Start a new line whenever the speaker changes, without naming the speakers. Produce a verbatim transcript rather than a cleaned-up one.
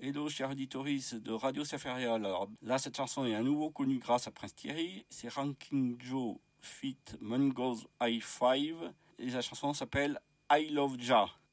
Hello, chers auditories de Radio Safarial. Alors là, cette chanson est à nouveau connue grâce à Prince Thierry. C'est Ranking Joe feat. Mungos High Five. Et la chanson s'appelle I Love Ja.